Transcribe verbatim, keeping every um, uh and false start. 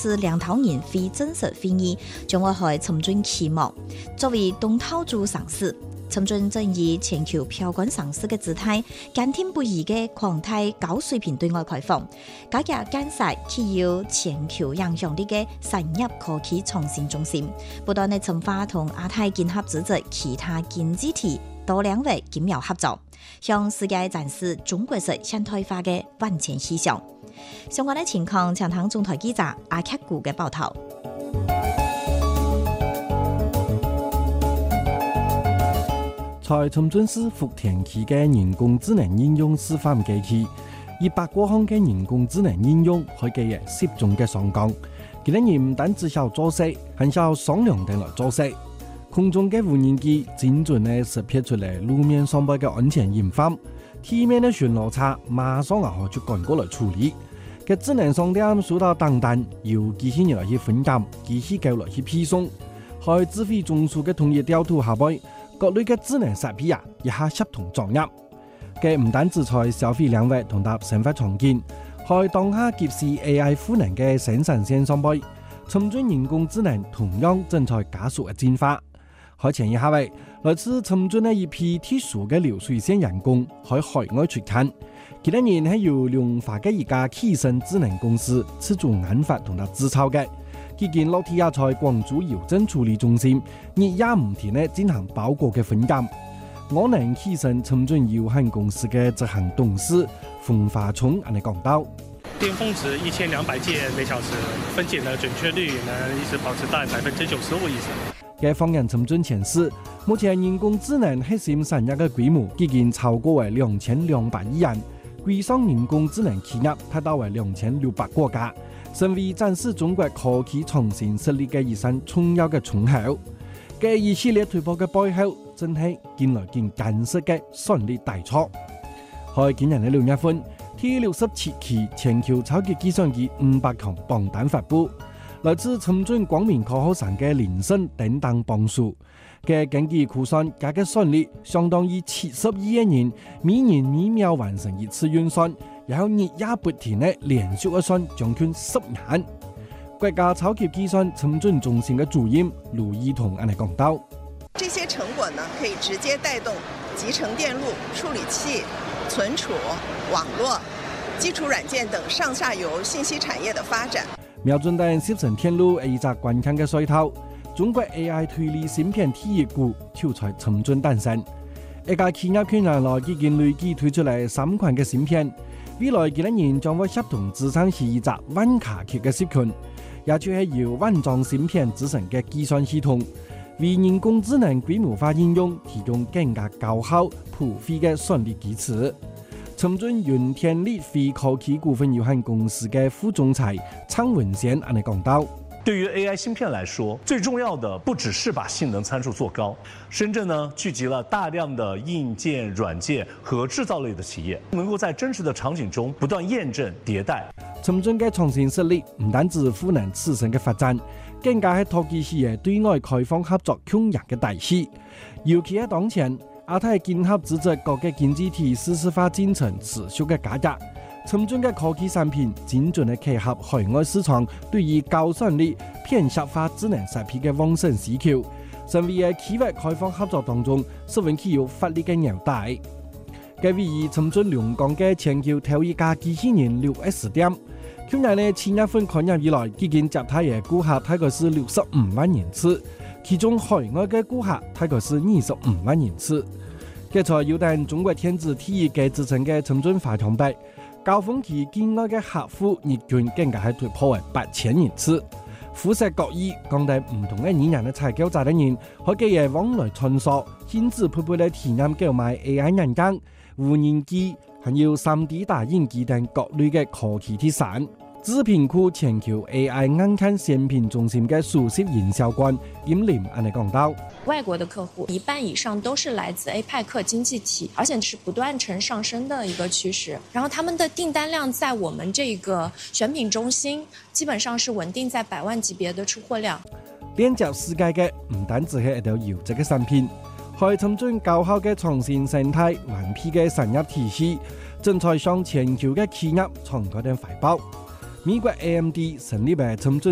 次兩頭年非正式會議將會喺深圳開幕。作為東道主城市，深圳正以全球標杆城市嘅姿態，堅定不移嘅擴大高水平對外開放，加入建設具有全球影響力嘅產業科技創新中心，不斷地深化同亞太經合組織其他經濟體多領域緊密合作，向世界展示中國式現代化嘅萬千氣象。相關嘅情況，請聽中台記者阿克古嘅報道。 在深圳市福田區嘅人工智能應用示範機器，以百個項嘅人工智能應用可以嘅十種嘅上崗，佢哋唔單止曉做事，還曉商量定來做事。空中嘅無人機精準地識別出嚟路面上邊嘅安全隱患，地面嘅巡邏車馬上啊就趕過來處理。嘅智能商店收到訂單，由機器人來去分揀，機器狗來去配送，喺指揮中樞嘅統一調度下邊。各類嘅智能設備啊，一下協同作業，佢唔單止在消費領域同搭生活場景，喺當下急需 A I 賦能嘅生產線上邊，深圳人工智能同樣正在加速嘅進化。喺前一下位，來自深圳嘅一批特殊嘅流水線人工喺海外出產，其他人係由量化嘅一家起身智能公司自主研發同搭製造嘅。佢見落地也在廣州郵政處理中心，日廿五天呢進行包裹嘅分揀。我能起身深圳有限公司嘅執行董事馮華聰咁嚟講到： 巔峰值一千兩百件每小時，分揀的準確率能一直保持在百分之九十五以上。 嘅放眼深圳前市，目前人工智能核心產業嘅規模已經超過為兩千兩百億元，規上人工智能企業達到為兩千六百個家。成為展示中國科技創新實力嘅一扇重要嘅窗口。嘅一系列突破嘅背後，真係見來見緊實嘅順利大錯。喺今年嘅六月份，第六十七期全球超級計算機五百強榜單發布，來自深圳光明科學城嘅連勝等等榜數。嘅經濟估算價格順利，相當於七十億人每年每秒完成一次運算。然後日廿八天呢連續一算將近十年。國家超級計算深圳中心嘅主任盧義彤咁嚟講到： 這些成果呢，可以直接帶動集成電路、處理器、存儲、網絡、基礎軟件等上下游信息產業的發展。 瞄準等集成電路係一隻關鍵嘅勢頭，中國 A I 推理芯片第一股就在深圳誕生。一家企業近年來已經累計推出嚟三款嘅芯片。未來幾多年將會協同支撐起一隻萬卡級嘅集群，也就係由萬張芯片組成嘅計算系統，為人工智能規模化應用提供更加高效、普惠嘅算力基礎。深圳雲天力飛科技股份有限公司嘅副總裁蒼文賢咁嚟講到： 對於 A I 芯片來說，最重要的不只是把性能參數做高。深圳呢聚集了大量的硬件、軟件和製造類的企業，能夠在真實的場景中不斷驗證迭代。 深圳嘅創新實力唔單止賦能自身嘅發展，更加係托起企業對外開放合作強弱嘅大勢。尤其喺當前，亞太經合組織各個經濟體數字化進程持續嘅加壓。深圳嘅科技產品精準地契合海外市場對於高算力、片刻化智能設備嘅旺盛需求，成為喺企業開放合作當中十分具有發力嘅紐帶。嘅位於深圳龍崗嘅全球頭一家機器人六 S 店，去年呢七月份開業以來，已經接待嘅顧客大概是六十五萬人次，其中海外嘅顧客大概是二十五萬人次。嘅在有等中國天子第一嘅支撐嘅深圳華強北。高峰期境外嘅客戶日均更加係突破為八千人次，膚色各異，講到唔同嘅語言嘅採購者嘅人，可幾日往來穿梭，親自配備嚟體驗購買 A I 眼鏡、無人機，還有 三 D 打印機等各類嘅科技貼產。智品庫全球 A I 硬件產品中心嘅首席營銷官嚴林安尼講到： 外國的客戶一半以上都是來自 A P E C 經濟體，而且是不斷呈上升的一個趨勢。然後他們的訂單量在我們這個選品中心基本上是穩定在百萬級別的出貨量。 連接世界嘅唔單止係一條優質嘅產品，喺深圳高效嘅創新生態、完備嘅產業體系，正在向全球嘅企業敞開啲懷抱。美國 A M D 成立喺深圳。